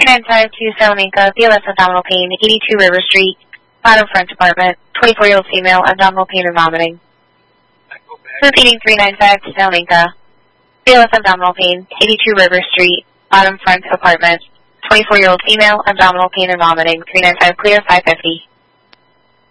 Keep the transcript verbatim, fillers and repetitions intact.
three nine five two Salamanca, B L S abdominal pain, eighty-two River Street, bottom front department, twenty-four-year-old female, abdominal pain and vomiting. Repeating three nine five to Salamanca, B L S abdominal pain, eighty-two River Street, bottom front apartment, twenty-four-year-old female, abdominal pain and vomiting, three nine five clear, five fifty.